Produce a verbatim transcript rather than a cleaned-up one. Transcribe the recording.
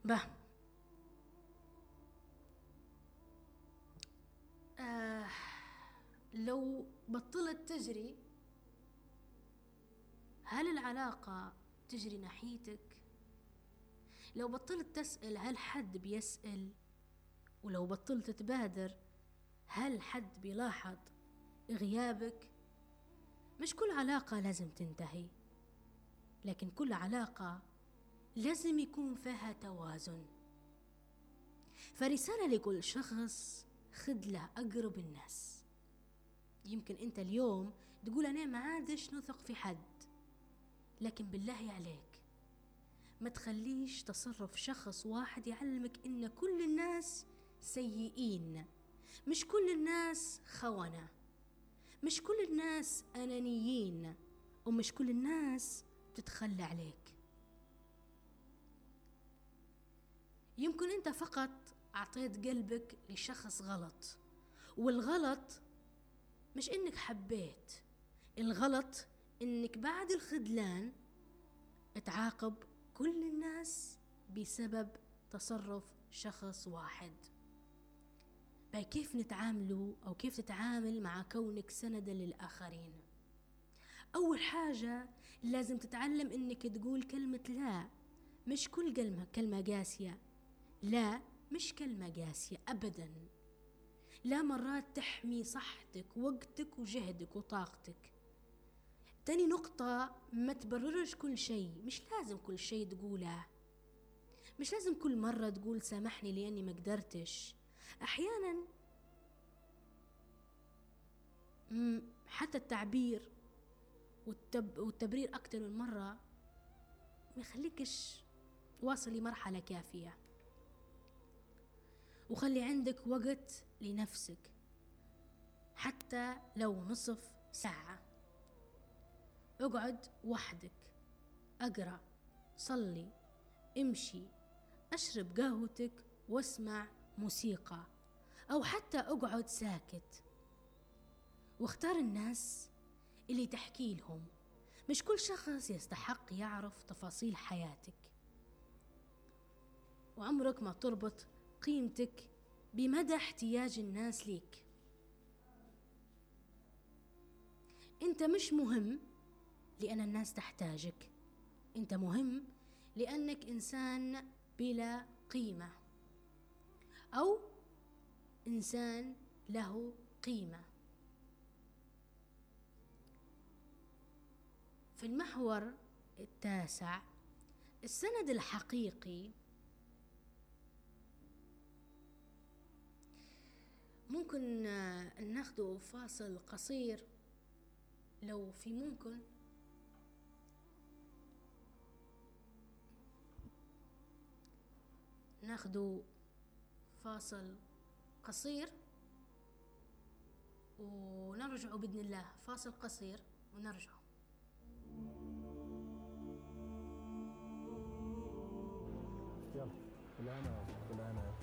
به آه لو بطلت تجري، هل العلاقة تجري ناحيتك؟ لو بطلت تسأل، هل حد بيسأل؟ ولو بطلت تبادر، هل حد بيلاحظ غيابك؟ مش كل علاقة لازم تنتهي، لكن كل علاقة لازم يكون فيها توازن. فرسالة لكل شخص: خد له أقرب الناس. يمكن أنت اليوم تقول أنا ما عادش نثق في حد، لكن بالله عليك ما تخليش تصرف شخص واحد يعلمك إن كل الناس سيئين. مش كل الناس خونة، مش كل الناس أنانيين، ومش كل الناس تتخلى عليك. يمكن أنت فقط أعطيت قلبك لشخص غلط، والغلط مش إنك حبيت، الغلط إنك بعد الخذلان تعاقب كل الناس بسبب تصرف شخص واحد. باي كيف نتعاملوا أو كيف تتعامل مع كونك سند للآخرين؟ أول حاجة لازم تتعلم إنك تقول كلمة لا. مش كل كلمة كلمة قاسية، لا مش كلمة قاسية أبدا. لا مرات تحمي صحتك، وقتك، وجهدك، وطاقتك. تاني نقطة: ما تبررش كل شيء. مش لازم كل شيء تقوله، مش لازم كل مرة تقول سامحني لأني ما قدرتش. أحيانا حتى التعبير والتب والتبرير أكتر من مرة ما يخليكش واصل لمرحلة كافية. وخلي عندك وقت لنفسك، حتى لو نصف ساعة. اقعد وحدك، اقرأ، صلي، امشي، اشرب قهوتك، واسمع موسيقى، او حتى اقعد ساكت. واختار الناس اللي تحكي لهم. مش كل شخص يستحق يعرف تفاصيل حياتك، وعمرك ما تربط قيمتك بمدى احتياج الناس ليك. انت مش مهم لأن الناس تحتاجك، انت مهم لأنك إنسان بلا قيمة، أو إنسان له قيمة. في المحور التاسع: السند الحقيقي. ممكن ناخده فاصل قصير لو في ممكن. ناخده فاصل قصير ونرجع بإذن الله. فاصل قصير ونرجع. يلا فلانة فلانة